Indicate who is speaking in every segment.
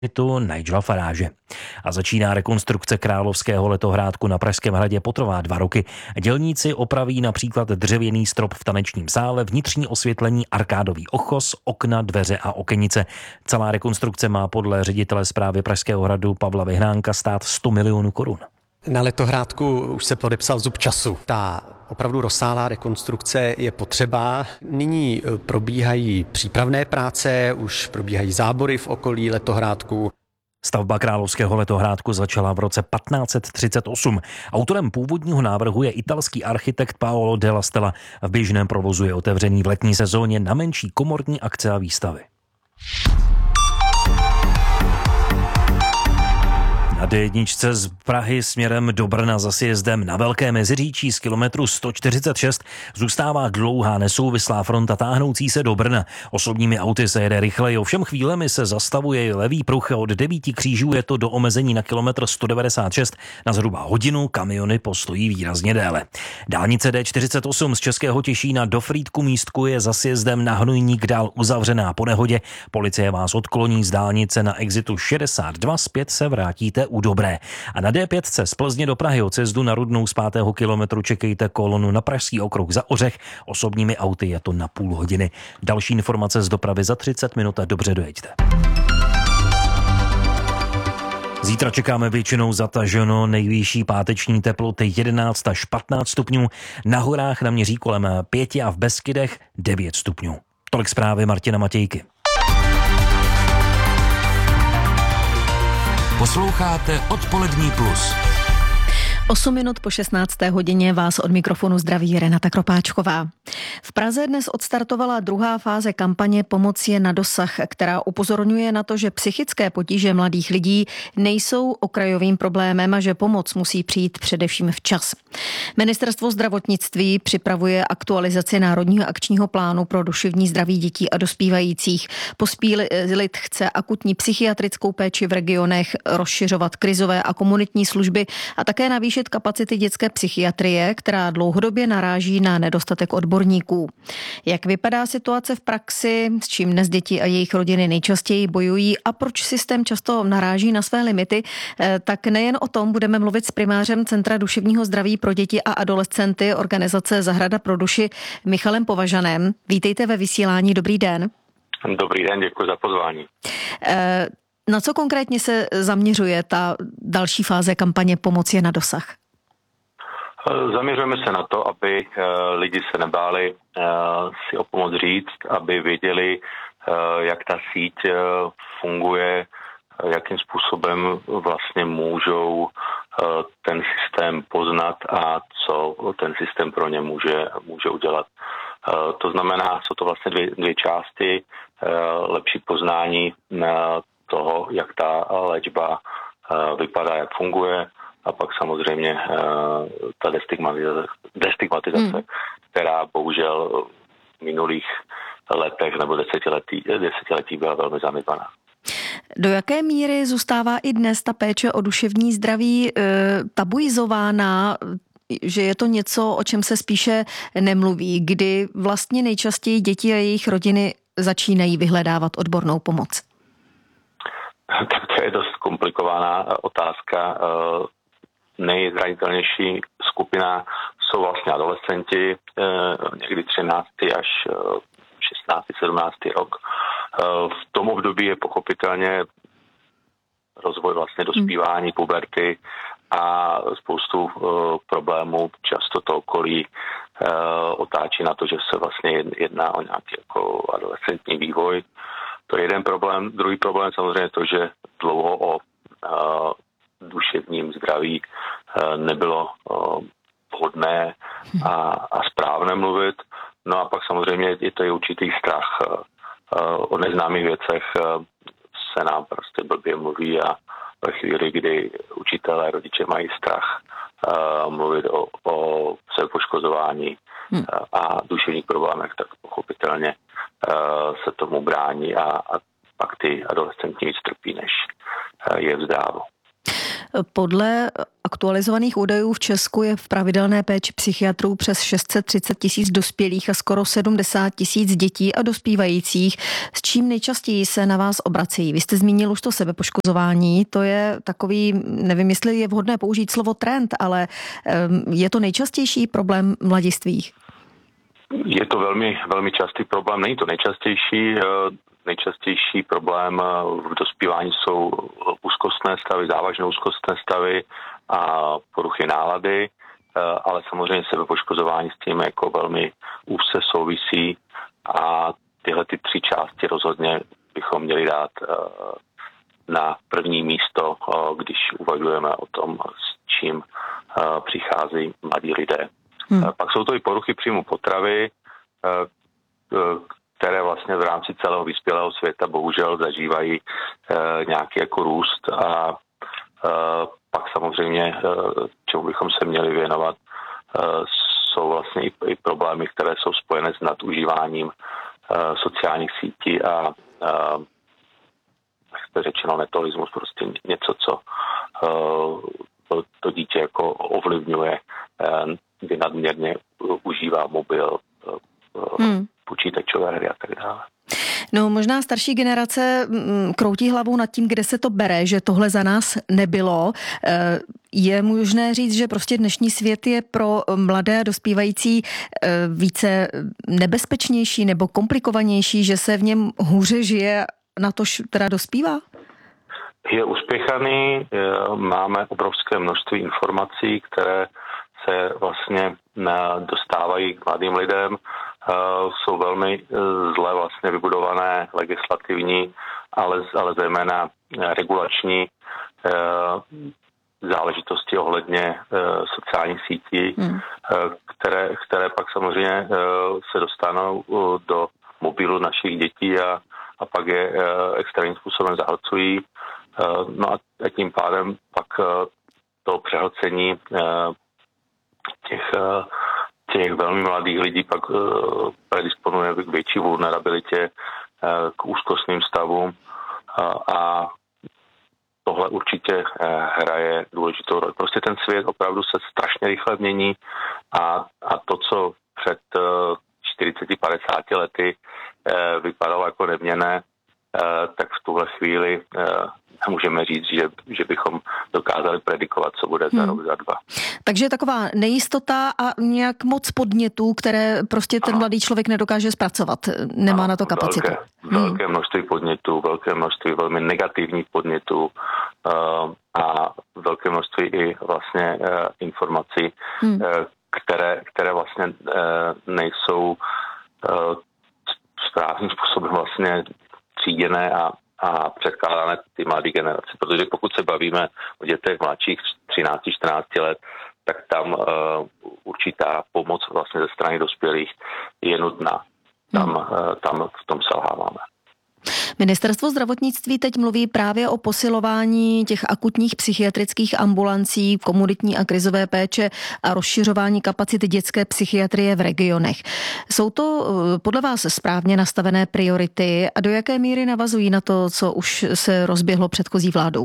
Speaker 1: tu Nigela Farage. A začíná rekonstrukce Královského letohrádku na Pražském hradě, potrvá 2 roky. Dělníci opraví například dřevěný strop v tanečním sále, vnitřní osvětlení, arkádový ochos, okna, dveře a okenice. Celá rekonstrukce má podle ředitele správy Pražského hradu Pavla Vyhnánka stát 100 milionů korun.
Speaker 2: Na letohrádku už se podepsal zub času. Ta opravdu rozsáhlá rekonstrukce je potřeba. Nyní probíhají přípravné práce, už probíhají zábory v okolí letohrádku.
Speaker 1: Stavba Královského letohrádku začala v roce 1538. Autorem původního návrhu je italský architekt Paolo della Stella. V běžném provozu je otevřený v letní sezóně na menší komorní akce a výstavy. Na D1 z Prahy směrem do Brna za sjezdem na Velké Meziříčí z kilometru 146 zůstává dlouhá nesouvislá fronta táhnoucí se do Brna. Osobními auty se jede rychleji, ovšem chvílemi se zastavuje levý pruh. Od 9 křížů je to do omezení na kilometr 196 na zhruba hodinu, kamiony postojí výrazně déle. Dálnice D48 z Českého Těšína do Frýdku-Místku je za sjezdem na Hnojník dál uzavřená po nehodě. Policie vás odkloní z dálnice na exitu 62, zpět se vrátíte u Dobré. A na D5 z Plzně do Prahy od sjezdu na Rudnou z 5. kilometru čekejte kolonu na Pražský okruh za Ořech. Osobními auty je to na půl hodiny. Další informace z dopravy za 30 minut a dobře dojeďte. Zítra čekáme většinou zataženo, nejvyšší páteční teploty 11 až 15 stupňů, na horách naměří kolem 5 a v Beskydech 9 stupňů. Tolik zprávy Martina Matějky.
Speaker 3: Posloucháte Odpolední plus.
Speaker 4: 8 minut po 16. hodině vás od mikrofonu zdraví Renata Kropáčková. V Praze dnes odstartovala druhá fáze kampaně Pomoc je na dosah, která upozorňuje na to, že psychické potíže mladých lidí nejsou okrajovým problémem a že pomoc musí přijít především včas. Ministerstvo zdravotnictví připravuje aktualizaci Národního akčního plánu pro duševní zdraví dětí a dospívajících. Posílit chce akutní psychiatrickou péči v regionech, rozšiřovat krizové a komunitní služby a také navýšit kapacity dětské psychiatrie, která dlouhodobě naráží na nedostatek odborníků. Jak vypadá situace v praxi, s čím dnes děti a jejich rodiny nejčastěji bojují a proč systém často naráží na své limity, tak nejen o tom budeme mluvit s primářem Centra duševního zdraví pro děti a adolescenty organizace Zahrada pro duši Michalem Považanem. Vítejte ve vysílání, dobrý den.
Speaker 5: Dobrý den, děkuji za pozvání.
Speaker 4: Na co konkrétně se zaměřuje ta další fáze kampaně Pomoc je na dosah?
Speaker 5: Zaměřujeme se na to, aby lidi se nebáli si o pomoc říct, aby věděli, jak ta síť funguje, jakým způsobem vlastně můžou ten systém poznat a co ten systém pro ně může udělat. To znamená, jsou to vlastně dvě části, lepší poznání toho, jak ta léčba vypadá, jak funguje, a pak samozřejmě ta destigmatizace, která bohužel v minulých letech nebo desetiletí byla velmi zanedbaná.
Speaker 4: Do jaké míry zůstává i dnes ta péče o duševní zdraví tabuizována, že je to něco, o čem se spíše nemluví, kdy vlastně nejčastěji děti a jejich rodiny začínají vyhledávat odbornou pomoc?
Speaker 5: Tak to je dost komplikovaná otázka. Nejzranitelnější skupina jsou vlastně adolescenti, někdy 13. až 16. 17. rok. V tom období je pochopitelně rozvoj vlastně dospívání, puberty a spoustu problémů. Často to okolí otáčí na to, že se vlastně jedná o nějaký jako adolescentní vývoj. To je jeden problém. Druhý problém samozřejmě to, že dlouho o duševním zdraví nebylo vhodné a správné mluvit. No a pak samozřejmě je to i určitý strach. O neznámých věcech se nám prostě blbě mluví a ve chvíli, kdy učitelé, rodiče mají strach mluvit o sebepoškozování a duševních problémech, tak pochopitelně se tomu brání a pak ty adolescenti víc trpí, než je vzdávo.
Speaker 4: Podle aktualizovaných údajů v Česku je v pravidelné péči psychiatrů přes 630 000 dospělých a skoro 70 000 dětí a dospívajících, s čím nejčastěji se na vás obrací. Vy jste zmínil už to sebepoškozování, to je takový, nevím, jestli je vhodné použít slovo trend, ale je to nejčastější problém mladistvých?
Speaker 5: Je to velmi, velmi častý problém, není to nejčastější. Nejčastější problém v dospívání jsou úzkostné stavy, závažné úzkostné stavy a poruchy nálady, ale samozřejmě sebepoškozování s tím jako velmi úzce souvisí a tyhle ty 3 části rozhodně bychom měli dát na první místo, když uvažujeme o tom, s čím přichází mladí lidé. Pak jsou to i poruchy příjmu potravy, které vlastně v rámci celého vyspělého světa bohužel zažívají nějaký jako růst a pak samozřejmě, čemu bychom se měli věnovat, jsou vlastně i problémy, které jsou spojené s nadužíváním sociálních sítí a jak jste řečeno, netolismus, prostě něco, co to dítě jako ovlivňuje, kdy nadměrně užívá mobil, počítačové hry a tak dále.
Speaker 4: No, možná starší generace kroutí hlavou nad tím, kde se to bere, že tohle za nás nebylo. Je možné říct, že prostě dnešní svět je pro mladé a dospívající více nebezpečnější nebo komplikovanější, že se v něm hůře žije, natož teda dospívá?
Speaker 5: Je uspěchaný, máme obrovské množství informací, které se vlastně dostávají k mladým lidem. Jsou velmi zle vlastně vybudované legislativní, ale zejména regulační záležitosti ohledně sociálních sítí, které pak samozřejmě se dostanou do mobilu našich dětí a pak je extrémním způsobem zahlcují. No a tím pádem pak to přehlcení těch velmi mladých lidí pak predisponuje k větší vulnerabilitě, k úzkostným stavům a tohle určitě hraje důležitou roli. Prostě ten svět opravdu se strašně rychle mění a to, co před 40-50 lety vypadalo jako neměnné, tak v tuhle chvíli můžeme říct, že bychom dokázali predikovat, co bude za rok, za 2.
Speaker 4: Takže taková nejistota a nějak moc podnětů, které prostě ten mladý člověk nedokáže zpracovat. Nemá na to kapacitu.
Speaker 5: Velké množství podnětů, velké množství velmi negativních podnětů a velké množství i vlastně informací, které vlastně nejsou správným způsobem vlastně tříděné a předkládané ty mladé generace. Protože pokud se bavíme o dětech mladších 13-14 let, tak tam určitá pomoc vlastně ze strany dospělých je nutná. Tam v tom selháváme.
Speaker 4: Ministerstvo zdravotnictví teď mluví právě o posilování těch akutních psychiatrických ambulancí, komunitní a krizové péče a rozšiřování kapacity dětské psychiatrie v regionech. Jsou to podle vás správně nastavené priority a do jaké míry navazují na to, co už se rozběhlo předchozí vládou?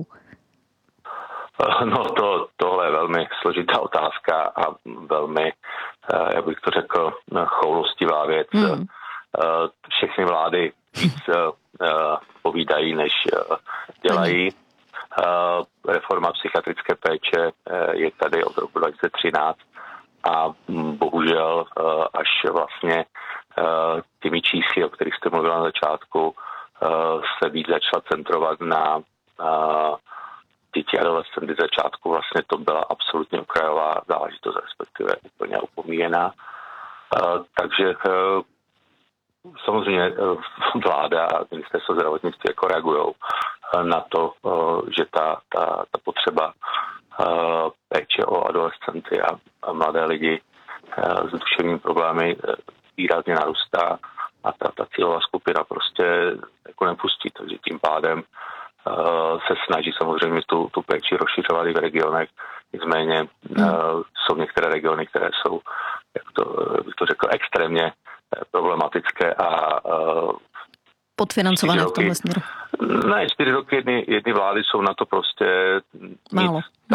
Speaker 5: No tohle je velmi složitá otázka a velmi, jak bych to řekl, choulostivá věc. Všechny vlády víc povídají, než dělají. Reforma psychiatrické péče je tady od roku 2013 a bohužel až vlastně těmi čísly, o kterých jste mluvila na začátku, se víc začala centrovat na děti a adolescenty. Z začátku vlastně to byla absolutně okrajová záležitost, respektive úplně opomíjená. Takže samozřejmě vláda a ministerstvo zdravotnictví jako reagujou na to, že ta potřeba péče o adolescenty a mladé lidi s duševními problémy výrazně narůstá a ta cílová skupina prostě jako nepustí. Takže tím pádem se snaží samozřejmě tu péči rozšiřovat i v regionech. Nicméně jsou některé regiony, které jsou, jak to řekl, extrémně problematické a
Speaker 4: podfinancované v tomhle směru.
Speaker 5: Ne, 4 roky jedny vlády jsou na to prostě
Speaker 4: málo.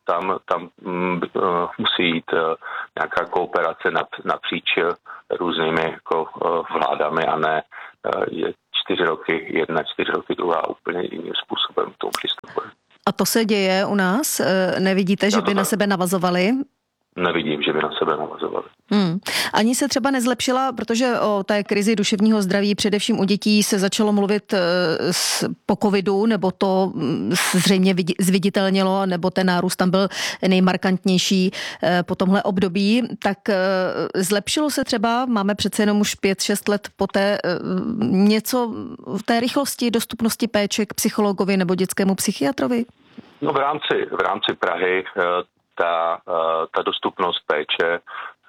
Speaker 5: tam musí jít nějaká kooperace napříč různými jako vládami a ne je 4 roky jedna, 4 roky druhá úplně jiným způsobem k tomu přistupuje.
Speaker 4: A to se děje u nás? Nevidíte, že by na sebe navazovali?
Speaker 5: Nevidím, že by na sebe navazovali.
Speaker 4: Ani se třeba nezlepšila, protože o té krizi duševního zdraví především u dětí se začalo mluvit po covidu, nebo to zřejmě zviditelnilo, nebo ten nárůst tam byl nejmarkantnější po tomhle období. Tak zlepšilo se třeba, máme přece jenom už 5-6 let poté něco v té rychlosti, dostupnosti péče k psychologovi nebo dětskému psychiatrovi?
Speaker 5: No v rámci Prahy ta dostupnost péče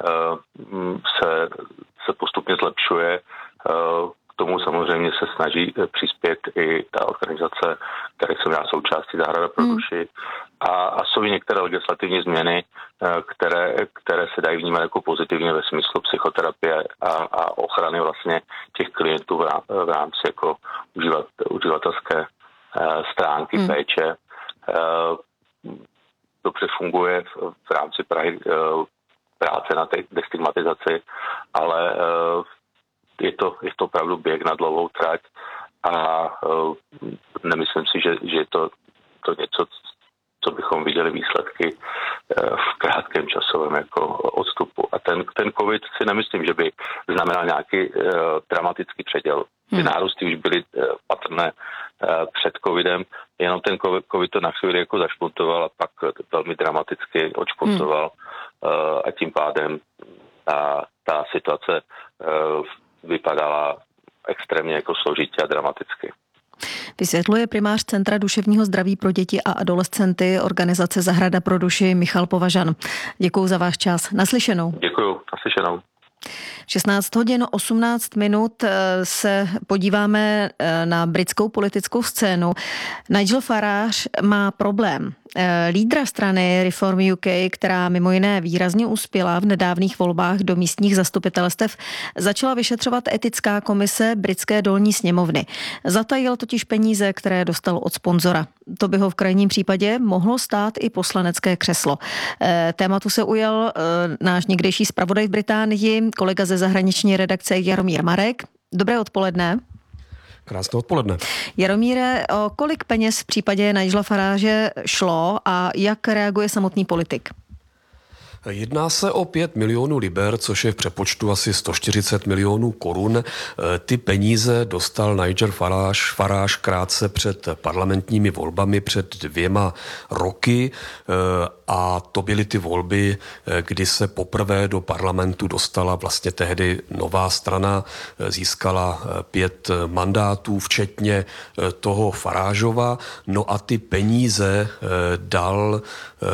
Speaker 5: se postupně zlepšuje. K tomu samozřejmě se snaží přispět i ta organizace, které jsem já součástí Zahrada pro duši. A jsou i některé legislativní změny, které se dají vnímat jako pozitivně ve smyslu psychoterapie a ochrany vlastně těch klientů v rámci jako uživatelské stránky péče. Dobře funguje v rámci Prahy práce na té destigmatizaci, ale je to opravdu běh na dlouhou trať a nemyslím si, že je to něco, co bychom viděli výsledky v krátkém časovém jako odstupu. A ten covid si nemyslím, že by znamenal nějaký dramatický předěl. Ty nárůsty už byly patrné před covidem, jenom ten covid to na chvíli jako zašpuntoval a pak velmi dramaticky odšpuntoval a tím pádem ta situace vypadala extrémně jako složitě a dramaticky.
Speaker 4: Vysvětluje primář Centra duševního zdraví pro děti a adolescenty organizace Zahrada pro duši Michal Považan. Děkuju za váš čas. Naslyšenou.
Speaker 5: Děkuju. Naslyšenou.
Speaker 4: 16 hodin 18 minut se podíváme na britskou politickou scénu. Nigel Farage má problém. Lídra strany Reform UK, která mimo jiné výrazně uspěla v nedávných volbách do místních zastupitelstev, začala vyšetřovat etická komise britské dolní sněmovny. Zatajil totiž peníze, které dostal od sponzora. To by ho v krajním případě mohlo stát i poslanecké křeslo. Tématu se ujal náš někdejší zpravodaj v Británii, kolega ze zahraniční redakce Jaromír Marek. Dobré odpoledne.
Speaker 6: Krásné odpoledne.
Speaker 4: Jaromíre, o kolik peněz v případě Nigela Farage šlo a jak reaguje samotný politik?
Speaker 6: Jedná se o 5 milionů liber, což je v přepočtu asi 140 milionů korun. Ty peníze dostal Nigel Farage krátce před parlamentními volbami před 2 roky a to byly ty volby, kdy se poprvé do parlamentu dostala vlastně tehdy nová strana, získala 5 mandátů, včetně toho Farageova. No a ty peníze dal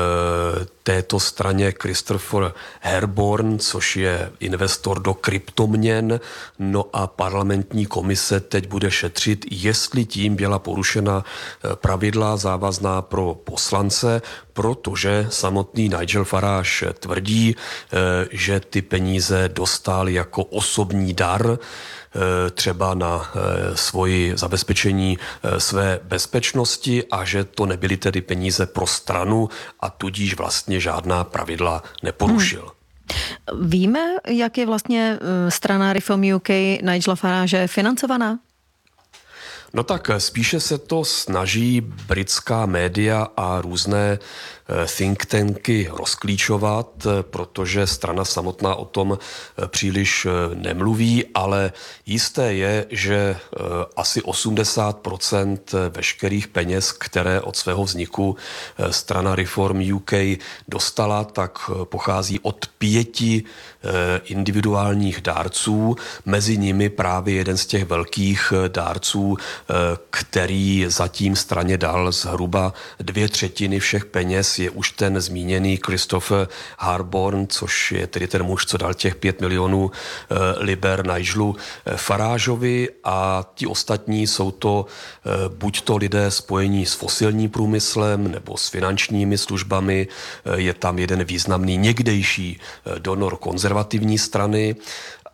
Speaker 6: této straně Christopher Herborn, což je investor do kryptoměn. No a parlamentní komise teď bude šetřit, jestli tím byla porušena pravidla závazná pro poslance, protože samotný Nigel Farage tvrdí, že ty peníze dostal jako osobní dar, třeba na svoji zabezpečení své bezpečnosti a že to nebyly tedy peníze pro stranu a tudíž vlastně žádná pravidla neporušil.
Speaker 4: Víme, jak je vlastně strana Reform UK Nigela Farage financovaná?
Speaker 6: No tak spíše se to snaží britská média a různé think tanky rozklíčovat, protože strana samotná o tom příliš nemluví, ale jisté je, že asi 80% veškerých peněz, které od svého vzniku strana Reform UK dostala, tak pochází od 5 individuálních dárců, mezi nimi právě jeden z těch velkých dárců, který zatím straně dal zhruba 2/3 všech peněz, je už ten zmíněný Christopher Herborn, což je tedy ten muž, co dal těch 5 milionů liber Nigelu Farageovi, a ti ostatní jsou to buď to lidé spojení s fosilním průmyslem nebo s finančními službami. Je tam jeden významný někdejší donor konzervativní strany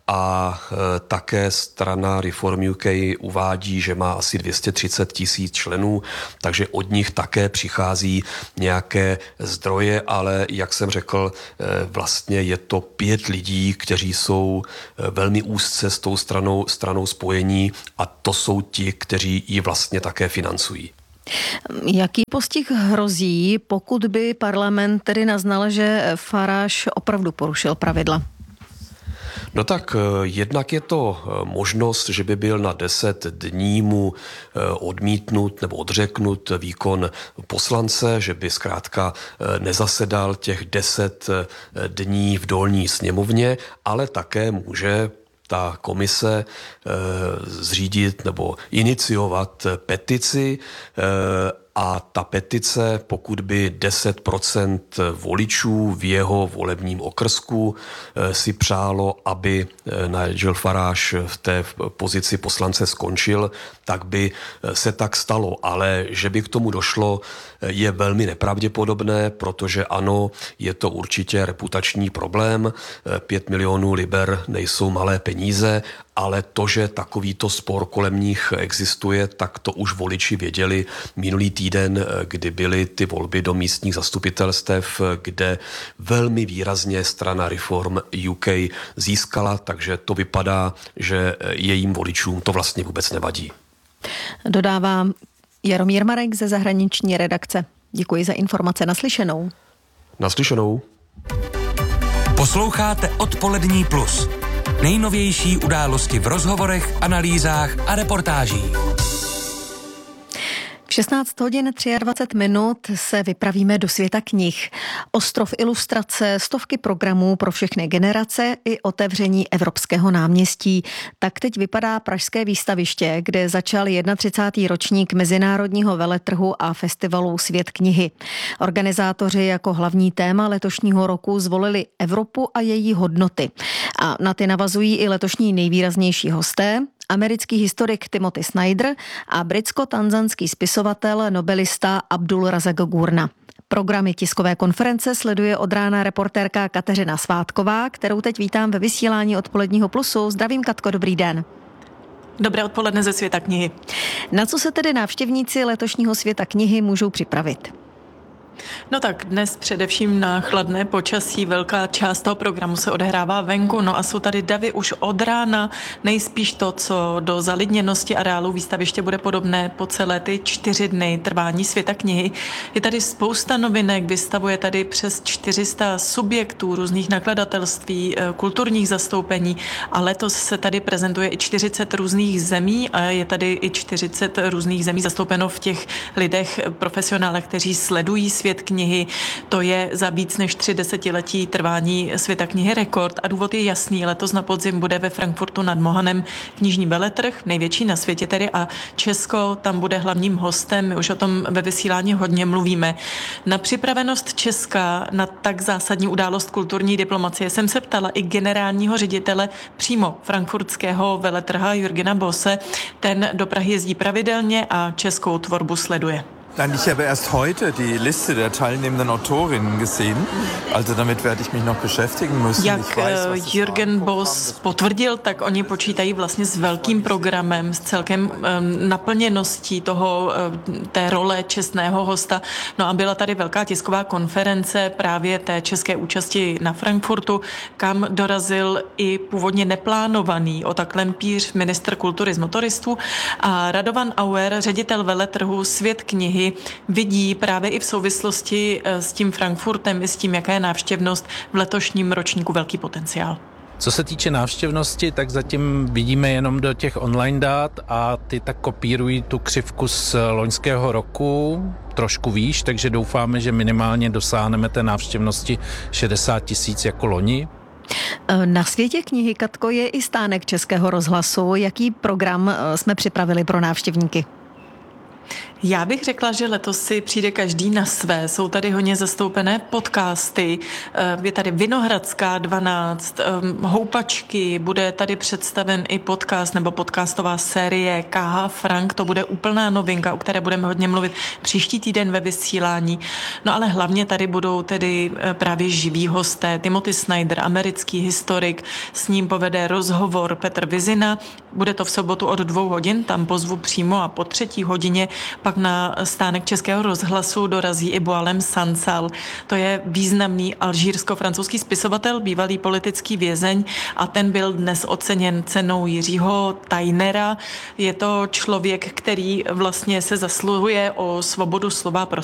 Speaker 6: a také strana Reform UK uvádí, že má asi 230 000 členů, takže od nich také přichází nějaké zdroje, ale jak jsem řekl, vlastně je to 5 lidí, kteří jsou velmi úzce s tou stranou spojení a to jsou ti, kteří ji vlastně také financují.
Speaker 4: Jaký postih hrozí, pokud by parlament tedy naznal, že Farage opravdu porušil pravidla?
Speaker 6: No tak jednak je to možnost, že by byl na 10 dní mu odmítnut nebo odřeknut výkon poslance, že by zkrátka nezasedal těch 10 dní v dolní sněmovně, ale také může ta komise zřídit nebo iniciovat petici a ta petice, pokud by 10% voličů v jeho volebním okrsku si přálo, aby Nigel Farage v té pozici poslance skončil, tak by se tak stalo. Ale že by k tomu došlo, je velmi nepravděpodobné, protože ano, je to určitě reputační problém. 5 milionů liber nejsou malé peníze, ale to, že takovýto spor kolem nich existuje, tak to už voliči věděli minulý týden, kdy byly ty volby do místních zastupitelstev, kde velmi výrazně strana Reform UK získala, takže to vypadá, že jejím voličům to vlastně vůbec nevadí.
Speaker 4: Dodává Jaromír Marek ze zahraniční redakce. Děkuji za informace, naslyšenou.
Speaker 6: Naslyšenou.
Speaker 3: Posloucháte Odpolední plus. Nejnovější události v rozhovorech, analýzách a reportážích.
Speaker 4: V 16 hodin 23 minut se vypravíme do světa knih. Ostrov ilustrace, stovky programů pro všechny generace i otevření Evropského náměstí. Tak teď vypadá pražské výstaviště, kde začal 31. ročník Mezinárodního veletrhu a festivalu Svět knihy. Organizátoři jako hlavní téma letošního roku zvolili Evropu a její hodnoty. A na ty navazují i letošní nejvýraznější hosté, americký historik Timothy Snyder a britsko-tanzanský spisovatel, nobelista Abdul Razak Gurna. Programy tiskové konference sleduje od rána reportérka Kateřina Svátková, kterou teď vítám ve vysílání Odpoledního plusu. Zdravím, Katko, dobrý den.
Speaker 7: Dobré odpoledne ze Světa knihy.
Speaker 4: Na co se tedy návštěvníci letošního Světa knihy můžou připravit?
Speaker 7: No tak dnes především na chladné počasí, velká část toho programu se odehrává venku, no a jsou tady davy už od rána, nejspíš to, co do zalidněnosti areálu výstaviště bude podobné po celé ty 4 dny trvání Světa knihy. Je tady spousta novinek, vystavuje tady přes 400 subjektů, různých nakladatelství, kulturních zastoupení a letos se tady prezentuje i 40 různých zemí a je tady i 40 různých zemí zastoupeno v těch lidech, profesionálech, kteří sledují Svět knihy. To je za víc než 3 desetiletí trvání Světa knihy rekord a důvod je jasný. Letos na podzim bude ve Frankfurtu nad Mohanem knižní veletrh, největší na světě tedy, a Česko tam bude hlavním hostem. My už o tom ve vysílání hodně mluvíme. Na připravenost Česka na tak zásadní událost kulturní diplomacie jsem se ptala i generálního ředitele přímo frankfurtského veletrha Jürgena Bosse. Ten do Prahy jezdí pravidelně a českou tvorbu sleduje.
Speaker 8: Ich habe erst heute die Liste der teilnehmenden Autorinnen gesehen, also damit werde ich mich noch beschäftigen müssen.
Speaker 7: Jak Jürgen Boss potvrdil, tak oni počítají vlastně s velkým programem, s celkem naplněností té role čestného hosta. No a byla tady velká tisková konference právě té české účasti na Frankfurtu, kam dorazil i původně neplánovaný Ota Klempíř, ministr kultury z motoristů, a Radovan Auer, ředitel veletrhu Svět knihy, vidí právě i v souvislosti s tím Frankfurtem i s tím, jaká je návštěvnost v letošním ročníku velký potenciál.
Speaker 9: Co se týče návštěvnosti, tak zatím vidíme jenom do těch online dát a ty tak kopírují tu křivku z loňského roku trošku výš, takže doufáme, že minimálně dosáhneme té návštěvnosti 60 000 jako loni.
Speaker 4: Na Světě knihy, Katko, je i stánek Českého rozhlasu. Jaký program jsme připravili pro návštěvníky?
Speaker 7: Já bych řekla, že letos si přijde každý na své. Jsou tady hodně zastoupené podcasty. Je tady Vinohradská 12, Houpačky, bude tady představen i podcast nebo podcastová série KH Frank. To bude úplná novinka, o které budeme hodně mluvit příští týden ve vysílání. No ale hlavně tady budou tedy právě živí hosté. Timothy Snyder, americký historik, s ním povede rozhovor Petr Vizina. Bude to v sobotu od 2 hodin, tam pozvu přímo a po 3. hodině pak na stánek Českého rozhlasu dorazí i Boalem Sansal. To je významný alžírsko-francouzský spisovatel, bývalý politický vězeň a ten byl dnes oceněn cenou Jiřího Tajnera. Je to člověk, který vlastně se zasluhuje o svobodu slova pro